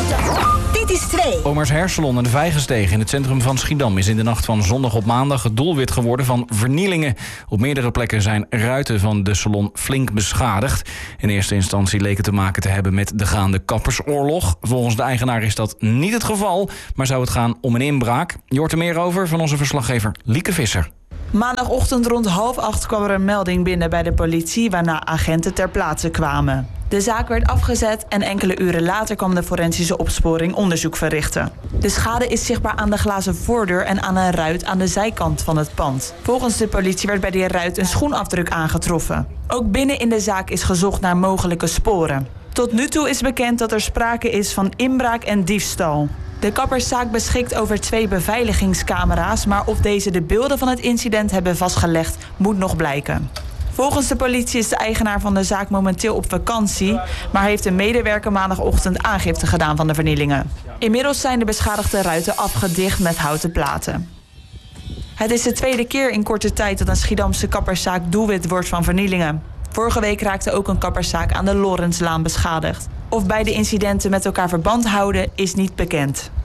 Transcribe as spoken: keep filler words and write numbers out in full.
Dit is twee. Omars Hairsalon en de Vijgensteeg in het centrum van Schiedam is in de nacht van zondag op maandag het doelwit geworden van vernielingen. Op meerdere plekken zijn ruiten van de salon flink beschadigd. In eerste instantie leek het te maken te hebben met de gaande kappersoorlog. Volgens de eigenaar is dat niet het geval, maar zou het gaan om een inbraak. Je hoort er meer over van onze verslaggever Lieke Visser. Maandagochtend rond half acht kwam er een melding binnen bij de politie, waarna agenten ter plaatse kwamen. De zaak werd afgezet en enkele uren later kwam de forensische opsporing onderzoek verrichten. De schade is zichtbaar aan de glazen voordeur en aan een ruit aan de zijkant van het pand. Volgens de politie werd bij die ruit een schoenafdruk aangetroffen. Ook binnen in de zaak is gezocht naar mogelijke sporen. Tot nu toe is bekend dat er sprake is van inbraak en diefstal. De kapperszaak beschikt over twee beveiligingscamera's, maar of deze de beelden van het incident hebben vastgelegd, moet nog blijken. Volgens de politie is de eigenaar van de zaak momenteel op vakantie, maar heeft een medewerker maandagochtend aangifte gedaan van de vernielingen. Inmiddels zijn de beschadigde ruiten afgedicht met houten platen. Het is de tweede keer in korte tijd dat een Schiedamse kapperszaak doelwit wordt van vernielingen. Vorige week raakte ook een kapperszaak aan de Lorenzlaan beschadigd. Of beide incidenten met elkaar verband houden is niet bekend.